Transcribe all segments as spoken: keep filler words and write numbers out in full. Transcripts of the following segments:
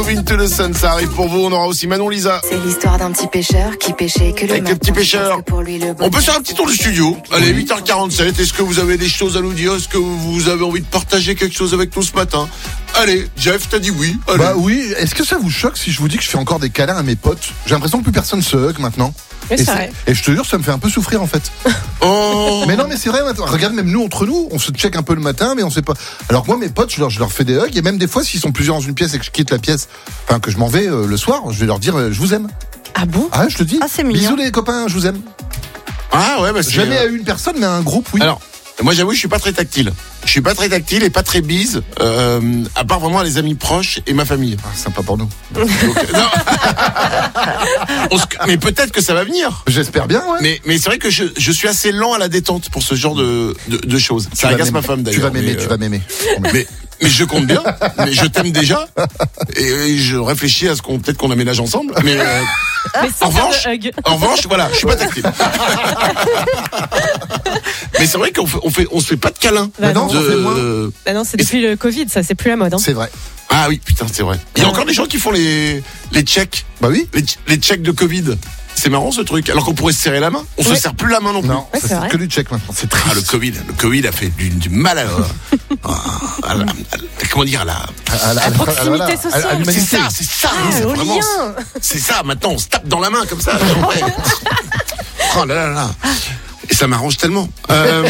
Move Into the Sun, ça arrive pour vous. On aura aussi Manon Lisa. C'est l'histoire d'un petit pêcheur qui pêchait que le Avec le petit pêcheur. On peut faire un petit tour du studio. Allez, huit heures quarante-sept. Est-ce que vous avez des choses à nous dire? Est-ce que vous avez envie de partager quelque chose avec nous ce matin? Allez, Jeff, t'as dit oui. Allez. Bah oui, est-ce que ça vous choque si je vous dis que je fais encore des câlins à mes potes? J'ai l'impression que plus personne se hug maintenant. Oui, et, c'est vrai. et je te jure, ça me fait un peu souffrir en fait. Oh. Mais non, mais c'est vrai, maintenant. Regarde, même nous, entre nous, on se check un peu le matin, mais on sait pas. Alors que moi, mes potes, je leur, je leur fais des hugs, et même des fois, s'ils sont plusieurs dans une pièce et que je quitte la pièce, enfin, que je m'en vais euh, le soir, je vais leur dire, euh, je vous aime. Ah bon? Ah, je te dis. Ah, c'est mignon. Bisous les copains, je vous aime. Ah ouais, bah c'est... Jamais euh... à une personne, mais à un groupe, oui. Alors, moi j'avoue, je suis pas très tactile. Je suis pas très tactile et pas très bise, euh, à part vraiment les amis proches et ma famille. Ah, sympa pour nous. Donc, non. On se... Mais peut-être que ça va venir. J'espère bien, ouais. Mais, mais c'est vrai que je, je suis assez lent à la détente pour ce genre de, de, de choses. Tu Ça vas agace m'aimer. ma femme d'ailleurs. Tu vas m'aimer, mais, tu euh, vas m'aimer. Mais, mais je compte bien. Mais je t'aime déjà. Et, et je réfléchis à ce qu'on peut-être qu'on aménage ensemble. Mais, euh, Mais sans en faire revanche, de hug. en revanche, voilà, je suis pas tactile. Mais c'est vrai qu'on fait, on fait, on se fait pas de câlins. Bah Mais non, non. j'en fais moins. De... Bah non, c'est depuis le Covid, ça, c'est plus la mode. Hein. C'est vrai. Ah oui, putain, c'est vrai. Il y a encore des gens qui font les, les checks. Bah oui. Les, les checks de Covid. C'est marrant ce truc. Alors qu'on pourrait se serrer la main. On Ouais. se serre plus la main non plus. Non, Ouais, ça, c'est c'est vrai. que du check maintenant. C'est triste. Ah, le Covid. Le Covid a fait du, du mal à, à, à la- à- comment dire, à la, À, la- À proximité voilà, à- sociale. à c'est l'humanité. ça, c'est ça. Ah, c'est au vraiment, lien. c'est ça. Maintenant, on se tape dans la main comme ça. Ouais. Oh là là là. Et ça m'arrange tellement. Euh...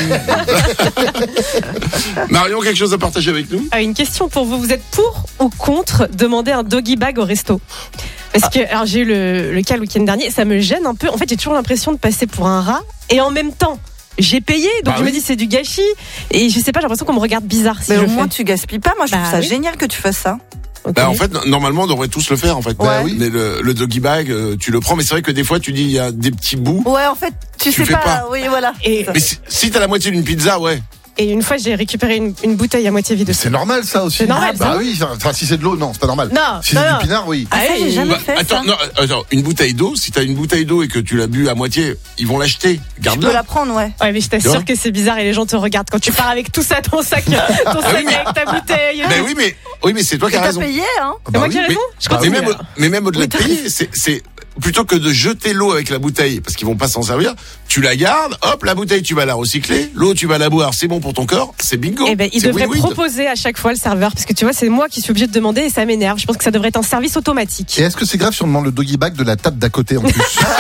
Marion, quelque chose à partager avec nous? Ah, une question pour vous. Vous êtes pour ou contre demander un doggy bag au resto? Parce que alors, j'ai eu le, le cas le week-end dernier, ça me gêne un peu. En fait, j'ai toujours l'impression de passer pour un rat. Et en même temps, j'ai payé. Donc Bah je oui. me dis, c'est du gâchis. Et je sais pas, j'ai l'impression qu'on me regarde bizarre si Mais je au le moins fais. tu gaspilles pas. Moi je Bah trouve ça oui. génial que tu fasses ça. Ok. Bah, en fait, no- normalement, on devrait tous le faire, en fait. Ouais. oui. Mais le, le doggy bag, euh, tu le prends. Mais c'est vrai que des fois, tu dis, il y a des petits bouts. Ouais, en fait, tu, Tu sais fais pas. pas. Oui, voilà. Et, Mais si, si t'as la moitié d'une pizza, ouais. et une fois, j'ai récupéré une, une bouteille à moitié vide. Mais c'est normal ça aussi. C'est normal, Bah ça. oui, enfin si c'est de l'eau, non, c'est pas normal. Non, Si non, c'est non. du pinard, oui. Ah, ça, j'ai et- jamais Bah, fait attends, ça. non, attends, une bouteille d'eau, si t'as une bouteille d'eau et que tu l'as bu à moitié, ils vont l'acheter. Tu peux Garde-la. la prendre, ouais. Ouais, mais je Tu vois t'assure que c'est bizarre et les gens te regardent quand tu pars avec tout ça, ton sac, ton sac avec ta bouteille. Mais oui, mais, oui, mais c'est toi qui Et as t'as raison. payé, hein. C'est moi oui. qui ai Mais, raison. Je mais continue. même, alors. mais même au-delà Oui, de t'as payer, c'est, c'est, plutôt que de jeter l'eau avec la bouteille, parce qu'ils vont pas s'en servir, tu la gardes, hop, la bouteille, tu vas la recycler, l'eau, tu vas la boire, c'est bon pour ton corps, c'est bingo. Eh ben, il C'est devrait win-win. proposer à chaque fois le serveur, parce que tu vois, c'est moi qui suis obligée de demander et ça m'énerve. Je pense que ça devrait être un service automatique. Et est-ce que c'est grave si on demande le doggy bag de la table d'à côté en plus?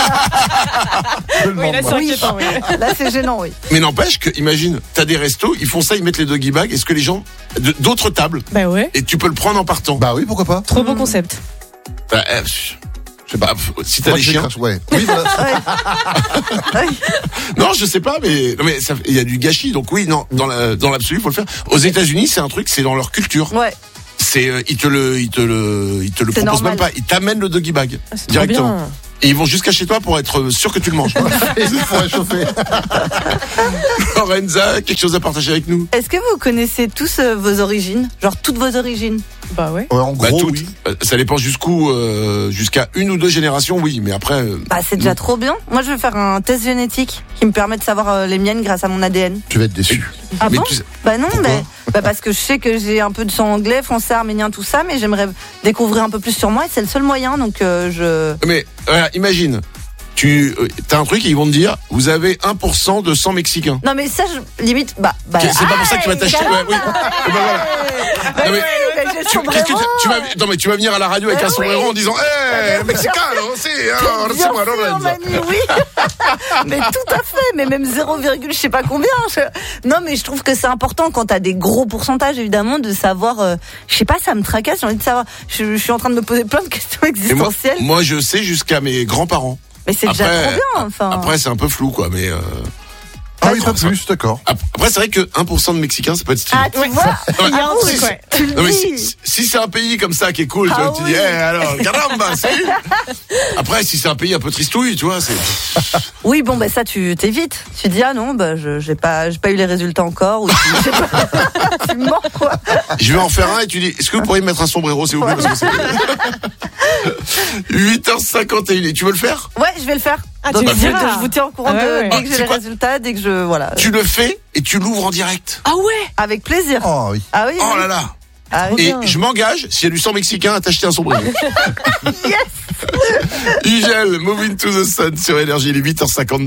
Je le Oui, là, demande, c'est moi. inquiétant. oui. Là, c'est gênant, oui. Mais n'empêche que, imagine, t'as des restos, ils font ça, ils mettent les doggy bags, est-ce que les gens, de- d'autres tables, Bah ouais. et tu peux le prendre en partant? Bah oui, pourquoi pas? Trop beau concept. Bah, euh, je sais pas, si t'as Moi, des je chiens. crache, ouais. Oui, voilà. Ouais. Non, je sais pas, mais non, mais ça- il y a du gâchis, donc oui, non, dans la, dans l'absolu, faut le faire. Aux États-Unis, c'est un truc, c'est dans leur culture. Ouais. C'est, euh, ils te le, ils te le, ils te le C'est proposent normal. même pas. Ils t'amènent le doggy bag Ah, c'est trop directement. bien. Et ils vont jusqu'à chez toi pour être sûr que tu le manges. Il faut réchauffer. Lorenza, quelque chose à partager avec nous? Est-ce que vous connaissez tous euh, vos origines? Genre toutes vos origines? Bah ouais. Ouais, en Bah, gros, toutes. oui. Euh, Ça dépend jusqu'où, euh, jusqu'à une ou deux générations, oui, mais après. euh, Bah, c'est déjà trop bien. Moi, je vais faire un test génétique qui me permet de savoir euh, les miennes grâce à mon A D N. Tu vas être déçu. Ah mais bon? tu sais- Bah non, Pourquoi mais bah parce que je sais que j'ai un peu de sang anglais, français, arménien, tout ça, mais j'aimerais découvrir un peu plus sur moi et c'est le seul moyen, donc euh, je. Mais euh, imagine, tu, euh, t'as un truc et ils vont te dire, vous avez un pour cent de sang mexicain. Non mais ça, je, limite, bah. bah C'est pas pour ça que tu vas t'acheter. carrément. Ouais, oui. Eh ben voilà. Bah Non, mais oui, mais j'ai le Tu, qu'est-ce que tu, sombrero. tu vas, non mais tu vas venir à la radio avec Mais un sombrero oui. en disant, eh, mexicano, si, alors, Bien c'est moi, sûr, Lorenza. Manu, oui. Mais tout à fait, mais même zéro, je sais pas combien. Je- Non, mais je trouve que c'est important quand t'as des gros pourcentages, évidemment, de savoir. euh, Je sais pas, ça me tracasse. J'ai envie de savoir. Je, je suis en train de me poser plein de questions Et moi, existentielles. moi, je sais jusqu'à mes grands-parents. Mais c'est déjà Après, trop bien. Enfin. Après, c'est un peu flou, quoi, mais. Euh... Ah oui, ça- pas ça- plus, d'accord. Après, c'est vrai que un pour cent de Mexicains, ça peut être stylé. Ah, tu Ouais. vois. Il y a un Ah, truc, oui, ouais. Tu le Non mais dis. si, si c'est un pays comme ça qui est cool, tu, Ah vois, tu oui. dis, eh alors, caramba, salut. Après, si c'est un pays un peu tristouille, tu vois, c'est. Oui, bon, bah ça, tu t'évites. Tu dis, ah non, bah je j'ai pas, j'ai pas eu les résultats encore. Ou tu, je sais pas. Tu mens, quoi. Je vais en faire un et tu dis, est-ce que vous pourriez me mettre un sombrero, s'il vous plaît, parce que c'est. huit heures cinquante et une, et tu veux le faire? Ouais, je vais le faire. Ah, Donc, tu je, le diras. je vous tiens au courant Ah ouais, de, ouais. dès Ah, que c'est j'ai les quoi résultats, dès que je, voilà. Tu le fais et tu l'ouvres en direct. Ah ouais. Avec plaisir. Oh oui. Ah oui. Oh oui. là là. Ah, Trop Et bien. je m'engage, s'il y a du sang mexicain, à t'acheter un sombrero. yes. Igel, Moving to the Sun sur Énergie, il est huit heures cinquante.